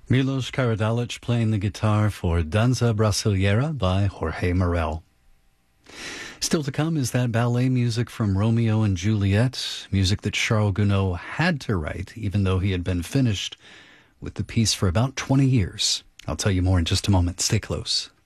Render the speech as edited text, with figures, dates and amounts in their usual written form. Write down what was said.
Milos Karadzic playing the guitar for Danza Brasileira by Jorge Morel. Still to come is that ballet music from Romeo and Juliet, music that Charles Gounod had to write, even though he had been finished with the piece for about 20 years. I'll tell you more in just a moment. Stay close.